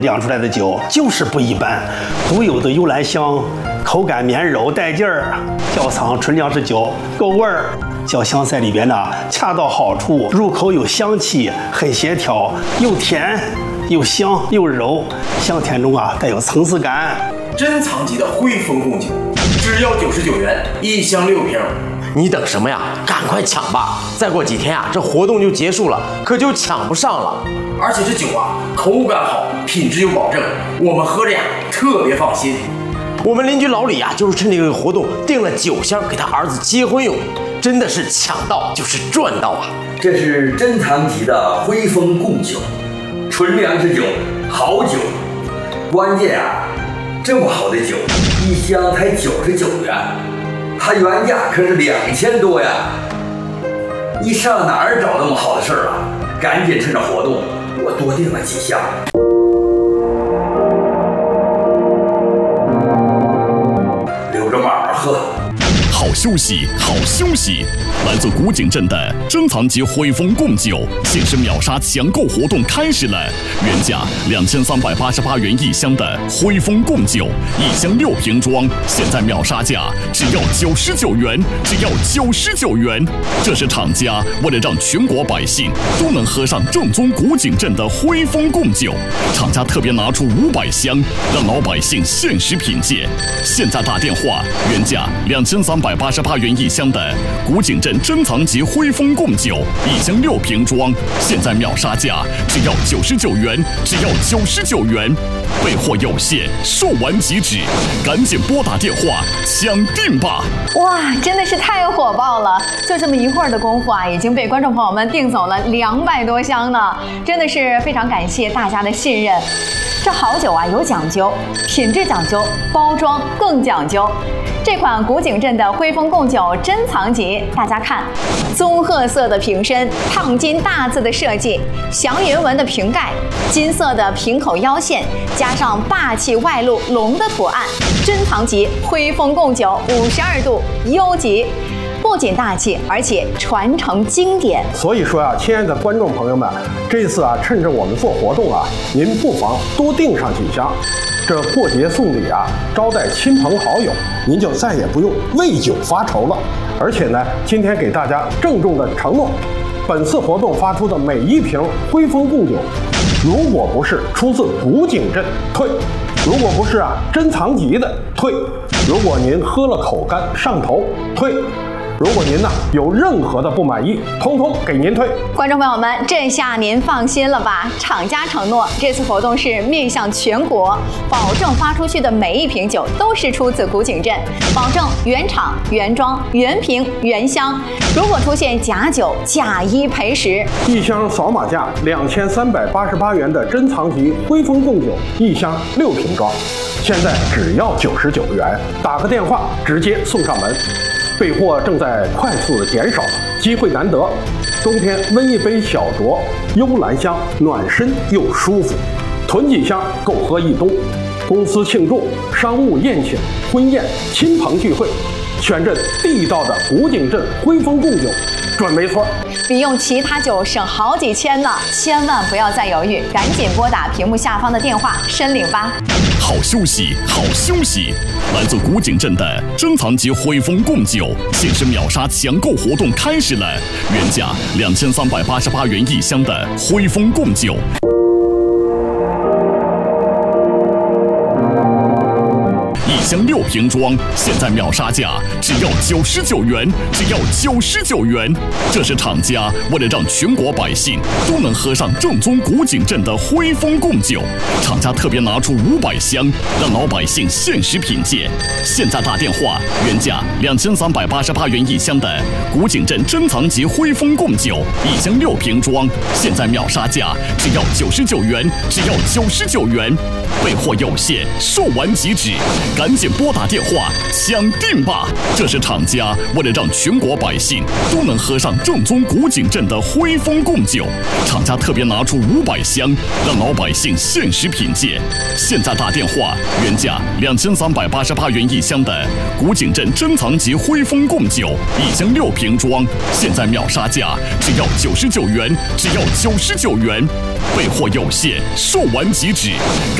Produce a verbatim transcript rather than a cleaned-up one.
酿出来的酒就是不一般，独有的幽兰香，口感绵柔带劲儿，窖藏纯粮食酒够味儿。酱香在里边呢，恰到好处，入口有香气，很协调，又甜又香又柔，香甜中啊带有层次感。 珍藏级的徽丰贡酒，只要九十九元一箱六瓶。 你等什么呀？赶快抢吧！再过几天啊，这活动就结束了，可就抢不上了。 而且这酒啊，口感好，品质有保证，我们喝着呀特别放心。 我们邻居老李呀、啊，就是趁这个活动订了酒箱给他儿子结婚用，真的是抢到就是赚到啊！ 这是珍藏级的徽丰贡酒，纯粮食酒，好酒。关键啊，这么好的酒，一箱才九十九元。它原价可是两千多呀！你上哪儿找那么好的事儿啊？赶紧趁着活动，我多订了几箱。留着慢慢喝。 好休息，好休息！来自古井镇的珍藏级徽丰贡酒限时秒杀抢购活动开始了，原价两千三百八十八元一箱的徽丰贡酒，一箱六瓶装，现在秒杀价只要九十九元，只要九十九元。这是厂家为了让全国百姓都能喝上正宗古井镇的徽丰贡酒，厂家特别拿出五百箱，让老百姓限时品鉴。现在打电话，原价两千三百八十八元一箱的古井镇珍藏级徽丰贡酒，一箱六瓶装，现在秒杀价只要九十九元，只要九十九元。备货有限，售完即止，赶紧拨打电话抢订吧！ 哇，真的是太火爆了！就这么一会儿的功夫啊，已经被观众朋友们订走了两百多箱呢，真的是非常感谢大家的信任。这好酒啊有讲究，品质讲究，包装更讲究。这款古井镇的徽丰贡酒珍藏级，大家看，棕褐色的瓶身，烫金大字的设计，祥云纹的瓶盖，金色的瓶口腰线，加上霸气外露龙的图案，珍藏级徽丰贡酒五十二度优级。不仅大气，而且传承经典。 所以说啊，亲爱的观众朋友们，这次啊，趁着我们做活动啊，您不妨多订上几箱。这过节送礼啊，招待亲朋好友，您就再也不用为酒发愁了。而且呢，今天给大家郑重的承诺，本次活动发出的每一瓶徽丰贡酒，如果不是出自古井镇，退；如果不是啊珍藏级的，退；如果您喝了口干上头，退。如果您呢有任何的不满意，通通给您退。 观众朋友们，这下您放心了吧？厂家承诺，这次活动是面向全国，保证发出去的每一瓶酒都是出自古井镇，保证原厂、原装、原瓶、原箱。如果出现假酒，假一赔十。 一箱扫码价两千三百八十八元的珍藏级徽丰贡酒，一箱六瓶装，现在只要九十九元，打个电话直接送上门。备货正在快速的减少，机会难得。冬天温一杯小酌，幽兰香，暖身又舒服，囤几箱够喝一冬。公司庆祝、商务宴请、婚宴、亲朋聚会，选这地道的古井镇徽丰贡酒，准没错。 比用其他酒省好几千呢，千万不要再犹豫，赶紧拨打屏幕下方的电话申领吧。 好休息，好休息！来自古井镇的珍藏级徽丰贡酒限时秒杀抢购活动开始了，原价两千三百八十八元一箱的徽丰贡酒。一箱六瓶装，现在秒杀价只要九十九元，只要九十九元。这是厂家为了让全国百姓都能喝上正宗古井镇的徽丰贡酒，厂家特别拿出五百箱，让老百姓限时品鉴。现在打电话，原价两千三百八十八元一箱的古井镇珍藏级徽丰贡酒，一箱六瓶装，现在秒杀价只要九十九元，只要九十九元。 备货有限，售完即止，赶紧拨打电话抢订吧！这是厂家为了让全国百姓都能喝上正宗古井镇的徽风贡酒，厂家特别拿出五百箱，让老百姓限时品鉴。现在打电话，原价两千三百八十八元一箱的古井镇珍藏级徽风贡酒，一箱六瓶装，现在秒杀价只要九十九元，只要九十九元，备货有限，售完即止。